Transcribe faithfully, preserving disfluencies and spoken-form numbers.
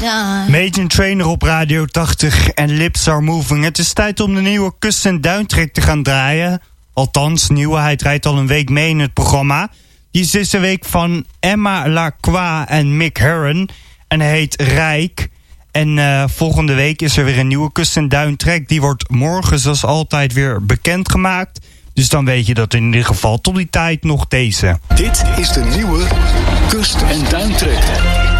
Major Trainer op Radio tachtig en Lips Are Moving. Het is tijd om de nieuwe Kust en Duintrack te gaan draaien. Althans, nieuwheid rijdt al een week mee in het programma. Die is deze week van Emma Lacroix en Mick Herron. En hij heet Rijk. En uh, volgende week is er weer een nieuwe Kust en Duintrack. Die wordt morgen zoals altijd weer bekendgemaakt. Dus dan weet je dat in ieder geval tot die tijd nog deze. Dit is de nieuwe Kust en Duintrack.